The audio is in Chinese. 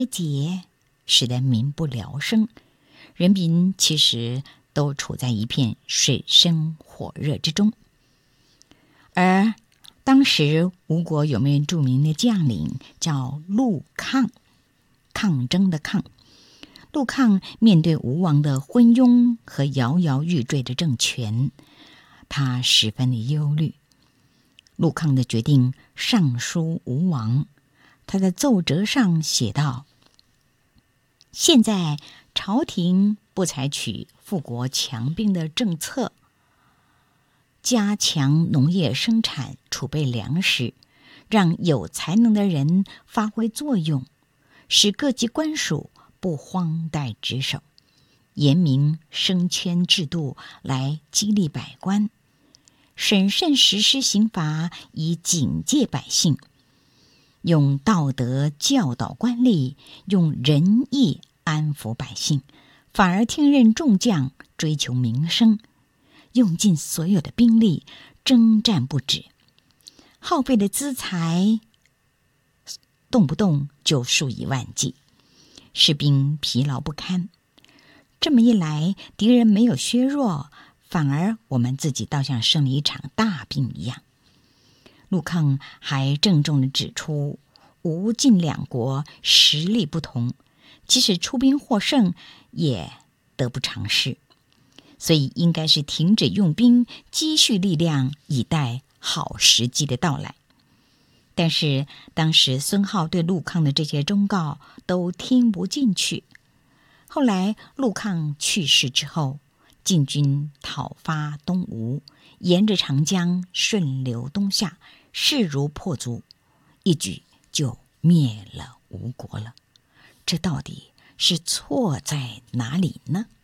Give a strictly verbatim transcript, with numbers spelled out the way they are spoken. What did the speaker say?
劫使得民不聊生，人民其实都处在一片水深火热之中。而当时吴国有名著名的将领叫陆抗，抗争的抗。陆抗面对吴王的昏庸和摇摇欲坠的政权，他十分的忧虑。陆抗的决定上书吴王，他在奏折上写道：现在朝廷不采取富国强兵的政策，加强农业生产，储备粮食，让有才能的人发挥作用，使各级官署不荒怠职守，严明升迁制度来激励百官，审慎实施刑罚以警戒百姓，用道德教导官吏，用仁义安抚百姓，反而听任众将追求名声，用尽所有的兵力征战不止，耗费的资财动不动就数以万计，士兵疲劳不堪。这么一来，敌人没有削弱，反而我们自己倒像生了一场大病一样。陆抗还郑重地指出，吴晋两国实力不同，即使出兵获胜，也得不偿失，所以应该是停止用兵，积蓄力量，以待好时机的到来。但是当时孙皓对陆抗的这些忠告都听不进去。后来陆抗去世之后，晋军讨伐东吴，沿着长江顺流东下，势如破竹，一举就灭了吴国了。这到底是错在哪里呢？